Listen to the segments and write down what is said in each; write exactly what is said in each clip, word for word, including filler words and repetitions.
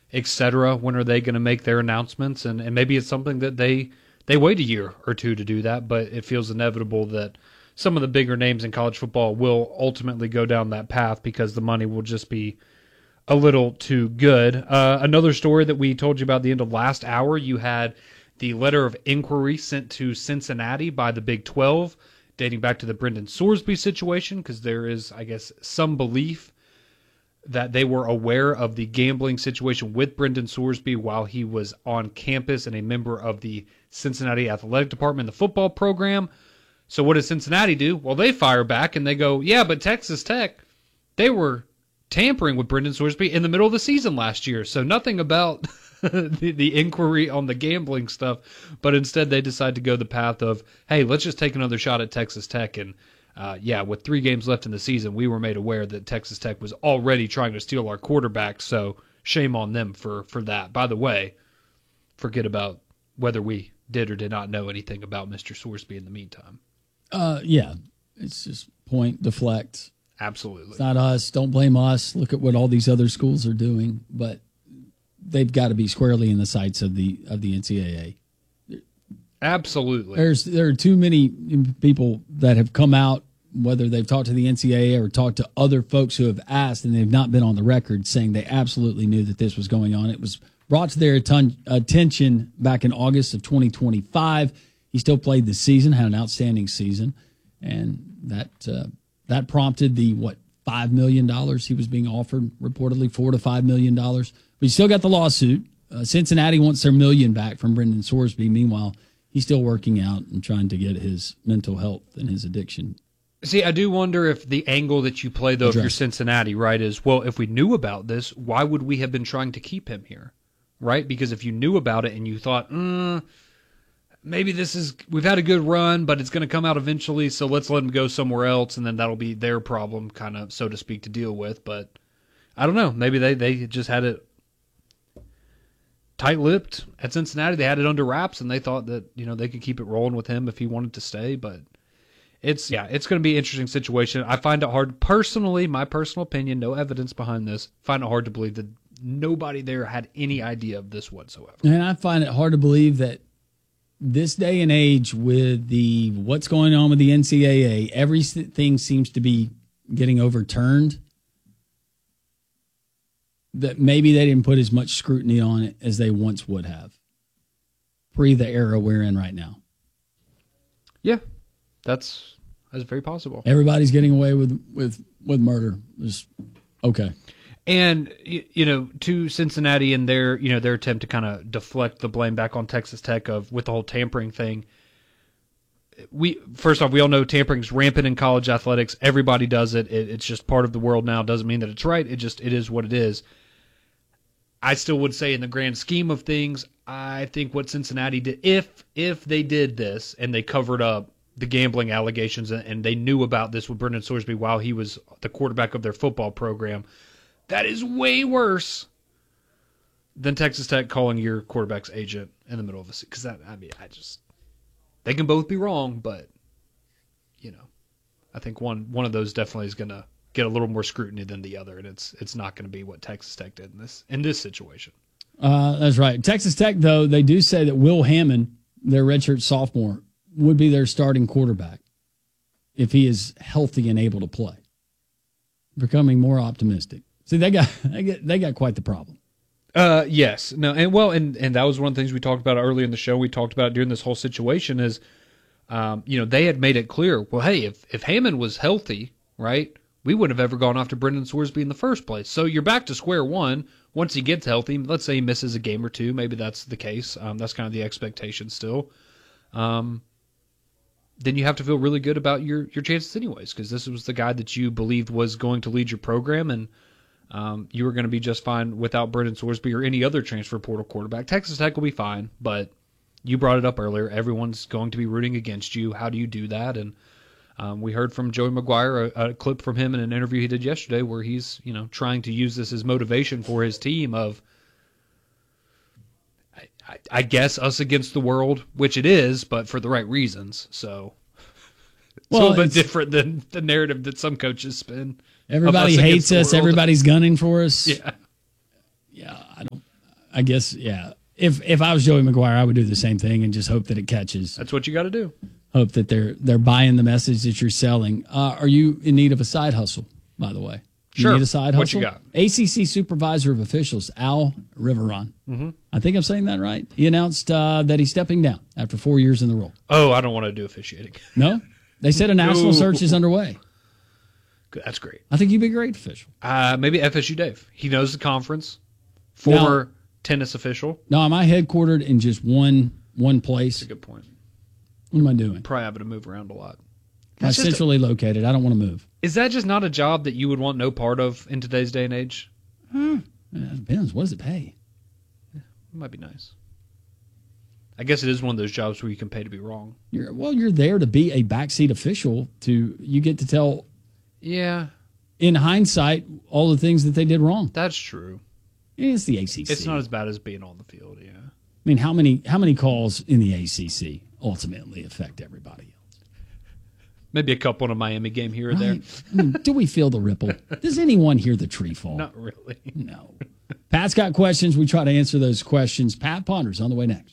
et cetera. When are they going to make their announcements? And, and maybe it's something that they they wait a year or two to do that, but it feels inevitable that some of the bigger names in college football will ultimately go down that path because the money will just be a little too good. Uh, another story that we told you about at the end of last hour, you had the letter of inquiry sent to Cincinnati by the Big twelve, dating back to the Brendan Sorsby situation, because there is, I guess, some belief that they were aware of the gambling situation with Brendan Sorsby while he was on campus and a member of the Cincinnati Athletic Department, the football program. So what does Cincinnati do? Well, they fire back and they go, yeah, but Texas Tech, they were tampering with Brendan Sorsby in the middle of the season last year. So nothing about the, the inquiry on the gambling stuff, but instead they decide to go the path of, hey, let's just take another shot at Texas Tech. And uh, yeah, with three games left in the season, we were made aware that Texas Tech was already trying to steal our quarterback. So shame on them for, for that. By the way, forget about whether we did or did not know anything about Mister Sorsby in the meantime. Uh, yeah, it's just point, deflect. Absolutely. It's not us. Don't blame us. Look at what all these other schools are doing. But they've got to be squarely in the sights of the of the N C double A. Absolutely. There's there are too many people that have come out, whether they've talked to the N C double A or talked to other folks who have asked, and they've not been on the record saying they absolutely knew that this was going on. It was brought to their atten- attention back in August of twenty twenty-five. He still played the season, had an outstanding season, and that uh, that prompted the, what, five million dollars he was being offered, reportedly four to five million dollars. But he still got the lawsuit. Uh, Cincinnati wants their million back from Brendan Sorsby. Meanwhile, he's still working out and trying to get his mental health and his addiction. See, I do wonder if the angle that you play, though, if you're Cincinnati, right, is, well, if we knew about this, why would we have been trying to keep him here, right? Because if you knew about it and you thought, mm, maybe this is, we've had a good run, but it's going to come out eventually, so let's let him go somewhere else, and then that'll be their problem, kind of, so to speak, to deal with. But I don't know. Maybe they, they just had it tight-lipped at Cincinnati. They had it under wraps, and they thought that, you know, they could keep it rolling with him if he wanted to stay. But it's, yeah, it's going to be an interesting situation. I find it hard, personally, my personal opinion, no evidence behind this, find it hard to believe that nobody there had any idea of this whatsoever. And I find it hard to believe that this day and age, with the what's going on with the N C double A, everything seems to be getting overturned, that maybe they didn't put as much scrutiny on it as they once would have, pre the era we're in right now. Yeah, that's that's very possible. Everybody's getting away with with, with murder. Just, okay. And, you know, to Cincinnati and their, you know, their attempt to kind of deflect the blame back on Texas Tech of with the whole tampering thing. We first off, we all know tampering's rampant in college athletics. Everybody does it. it. It's just part of the world now. Doesn't mean that it's right. It just it is what it is. I still would say, in the grand scheme of things, I think what Cincinnati did, if if they did this and they covered up the gambling allegations and, and they knew about this with Brendan Sorsby while he was the quarterback of their football program, that is way worse than Texas Tech calling your quarterback's agent in the middle of a season. Because that, I mean, I just, they can both be wrong, but, you know, I think one one of those definitely is going to get a little more scrutiny than the other, and it's it's not going to be what Texas Tech did in this in this situation. Uh, that's right. Texas Tech, though, they do say that Will Hammond, their redshirt sophomore, would be their starting quarterback if he is healthy and able to play. Becoming more optimistic. See, they got they got they got quite the problem. Uh, yes, no, and well, and and that was one of the things we talked about earlier in the show. We talked about during this whole situation is, um, you know, they had made it clear. Well, hey, if if Hammond was healthy, right, we wouldn't have ever gone after Brendan Sorsby in the first place. So you're back to square one once he gets healthy. Let's say he misses a game or two. Maybe that's the case. Um, that's kind of the expectation still. Um, then you have to feel really good about your your chances anyways, because this was the guy that you believed was going to lead your program, and Um, you were going to be just fine without Brendan Sorsby or any other transfer portal quarterback. Texas Tech will be fine, but you brought it up earlier. Everyone's going to be rooting against you. How do you do that? And um, we heard from Joey McGuire, a, a clip from him in an interview he did yesterday where he's, you know, trying to use this as motivation for his team of, I, I, I guess, us against the world, which it is, but for the right reasons. So it's well, a little bit different than the narrative that some coaches spin. Everybody hates us. Everybody's gunning for us. Yeah, yeah. I don't. I guess, yeah. If if I was Joey McGuire, I would do the same thing and just hope that it catches. That's what you got to do. Hope that they're they're buying the message that you're selling. Uh, are you in need of a side hustle, by the way? You Sure. need a side hustle? What you got? A C C Supervisor of Officials, Al Riveron. Mm-hmm. I think I'm saying that right. He announced uh, that he's stepping down after four years in the role. Oh, I don't want to do officiating. No? They said a national No. search is underway. Good. That's great. I think you'd be a great official. Uh, maybe F S U Dave. He knows the conference. Former Now- tennis official. Now, am I headquartered in just one one place? That's a good point. What am I doing? Probably having to move around a lot. I'm That's just a- centrally located. I don't want to move. Is that just not a job that you would want no part of in today's day and age? Uh, it depends. What does it pay? It might be nice. I guess it is one of those jobs where you can pay to be wrong. You're well. You're there to be a backseat official. To you get to tell, Yeah, in hindsight, all the things that they did wrong. that's true. It's the A C C. It's not as bad as being on the field, yeah. I mean, how many how many calls in the A C C ultimately affect everybody else? Maybe a couple in a Miami game here or there. Right? I mean, do we feel the ripple? Does anyone hear the tree fall? Not really. No. Pat's got questions. We try to answer those questions. Pat Ponders on the way next.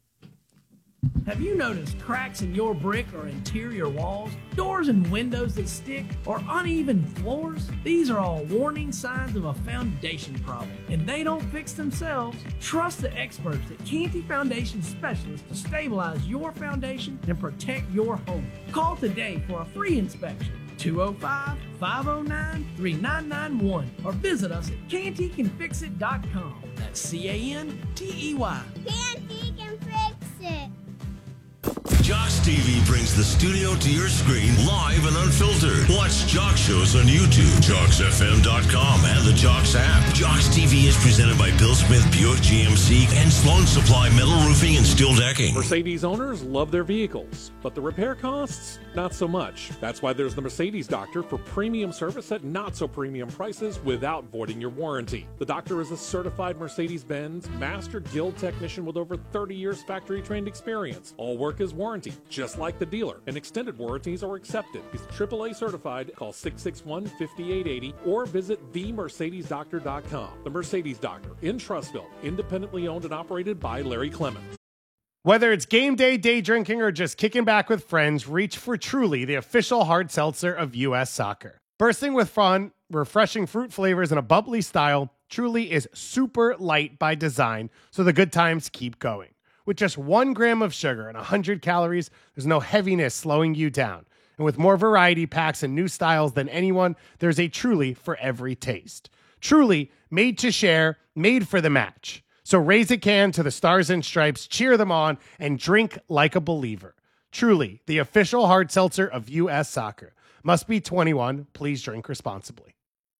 Have you noticed cracks in your brick or interior walls, doors and windows that stick, or uneven floors? These are all warning signs of a foundation problem, and they don't fix themselves. Trust the experts at Canty Foundation Specialists to stabilize your foundation and protect your home. Call today for a free inspection. two oh five, five oh nine, three nine nine one or visit us at canty can fix it dot com. That's C A N T E Y. Canty can fix it. Jocks T V brings the studio to your screen live and unfiltered. Watch Jock shows on YouTube, jocks f m dot com, and the Jocks app. Jocks T V is presented by Bill Smith Buick G M C and Sloan Supply Metal Roofing and Steel Decking. Mercedes owners love their vehicles, but the repair costs, not so much. That's why there's the Mercedes Doctor for premium service at not so premium prices without voiding your warranty. The Doctor is a certified Mercedes-Benz Master Guild technician with over thirty years factory trained experience. All work is warranty, just like the dealer, and extended warranties are accepted. He's triple A certified. Call six six one, five eight eight zero or visit the mercedes doctor dot com. The Mercedes Doctor in Trussville, independently owned and operated by Larry Clemens. Whether it's game day, day drinking, or just kicking back with friends, reach for Truly, the official hard seltzer of U S Soccer. Bursting with fun, refreshing fruit flavors, and a bubbly style, Truly is super light by design, so the good times keep going. With just one gram of sugar and one hundred calories, there's no heaviness slowing you down. And with more variety packs and new styles than anyone, there's a Truly for every taste. Truly, made to share, made for the match. So raise a can to the Stars and Stripes, cheer them on, and drink like a believer. Truly, the official hard seltzer of U S Soccer. Must be twenty-one. Please drink responsibly.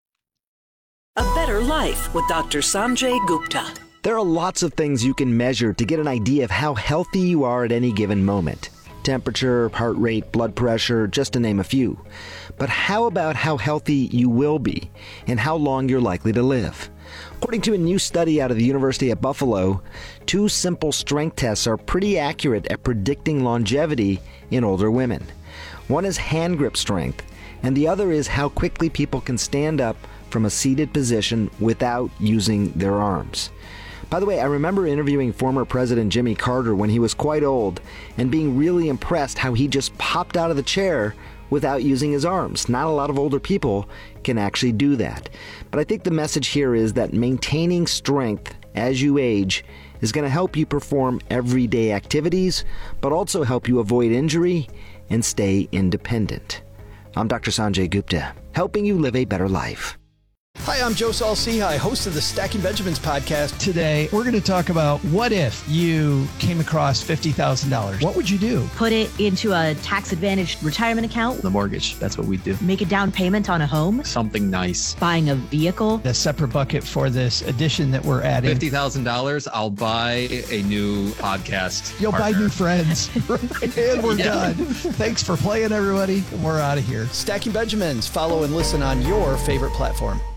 A better life with Doctor Sanjay Gupta. There are lots of things you can measure to get an idea of how healthy you are at any given moment. Temperature, heart rate, blood pressure, just to name a few. But how about how healthy you will be and how long you're likely to live? According to a new study out of the University at Buffalo, two simple strength tests are pretty accurate at predicting longevity in older women. One is hand grip strength, and the other is how quickly people can stand up from a seated position without using their arms. By the way, I remember interviewing former President Jimmy Carter when he was quite old and being really impressed how he just popped out of the chair without using his arms. Not a lot of older people can actually do that. But I think the message here is that maintaining strength as you age is going to help you perform everyday activities, but also help you avoid injury and stay independent. I'm Doctor Sanjay Gupta, helping you live a better life. Hi, I'm Joe Saul-Sehy, host of the Stacking Benjamins podcast. Today, we're going to talk about what if you came across fifty thousand dollars? What would you do? Put it into a tax-advantaged retirement account. The mortgage, that's what we do. Make a down payment on a home. Something nice. Buying a vehicle. A separate bucket for this addition that we're adding. fifty thousand dollars, I'll buy a new podcast You'll partner. buy new friends. And we're yeah. done. Thanks for playing, everybody. We're out of here. Stacking Benjamins. Follow and listen on your favorite platform.